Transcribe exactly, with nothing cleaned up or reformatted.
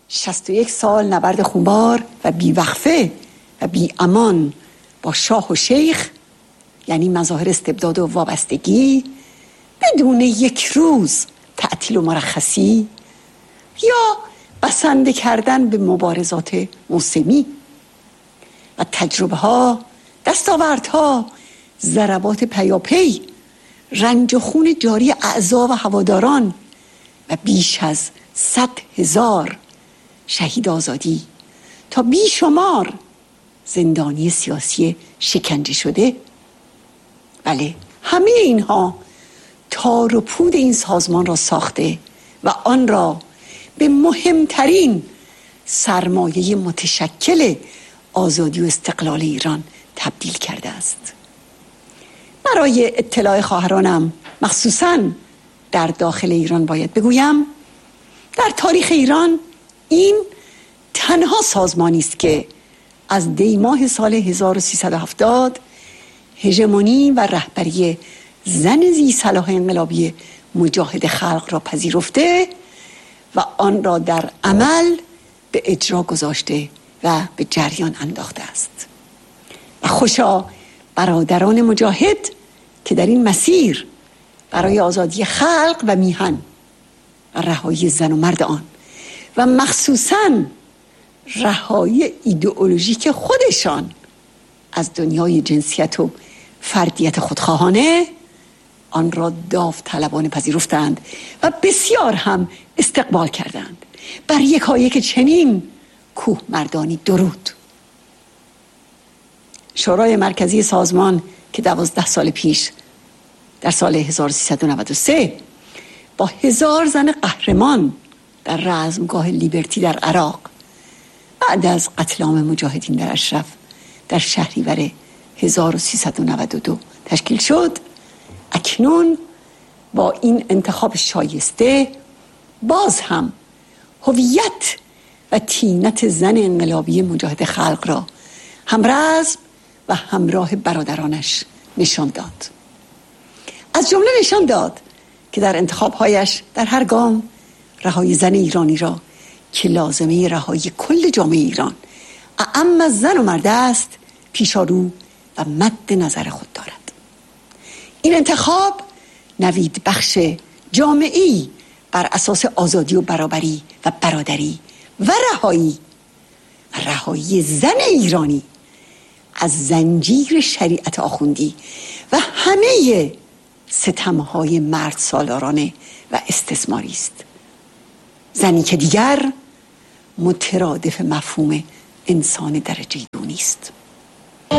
شصت و یک سال نبرد خونبار و بیوقفه و بی امان با شاه و شیخ، یعنی مظاهر استبداد و وابستگی بدون یک روز تعطیل و مرخصی یا بسنده کردن به مبارزات موسمی و تجربه ها، دستاوردها، ضربات پیاپی، رنج و خون جاری اعضا و هواداران و بیش از صد هزار شهید آزادی تا بیشمار زندانی سیاسی شکنجه شده. بله، همه اینها تار و پود این سازمان را ساخته و آن را به مهمترین سرمایه متشکل آزادی و استقلال ایران تبدیل کرده است. برای اطلاع خواهرانم مخصوصاً در داخل ایران باید بگویم در تاریخ ایران این تنها سازمانی است که از دی ماه سال هزار و سیصد و هفتاد هژمونی و رهبری زن ذی صلاح انقلابی مجاهد خلق را پذیرفته و آن را در عمل به اجرا گذاشته و به جریان انداخته است. و خوشا برادران مجاهد که در این مسیر برای آزادی خلق و میهن و رهایی زن و مرد آن و مخصوصاً رهایی ایدئولوژیک خودشان از دنیای جنسیت و فردیت خودخواهانه آن را داوطلبانه پذیرفتند و بسیار هم استقبال کردند. بر یکایک چنین کوه مردانی درود. شورای مرکزی سازمان که دوازده سال پیش در سال هزار و سیصد و نود و سه با هزار زن قهرمان در رزمگاه لیبرتی در عراق بعد از قتل عام مجاهدین در اشرف در شهریور هزار و سیصد و نود و دو تشکیل شد، اکنون با این انتخاب شایسته باز هم هویت و طینت زن انقلابی مجاهد خلق را همرزم و همراه برادرانش نشان داد. از جمله نشان داد که در انتخابهایش در هر گام رهایی زن ایرانی را که لازمه رهایی کل جامعه ایران اعم از زن و مرد است پیشارو و مد نظر خود دارد. این انتخاب نوید بخش جامعی بر اساس آزادی و برابری و برادری و رهایی و رهایی زن ایرانی از زنجیر شریعت آخوندی و همه ستمهای مرد سالارانه و استثماری است. زنی که دیگر مترادف مفهوم انسان درجه دو نیست.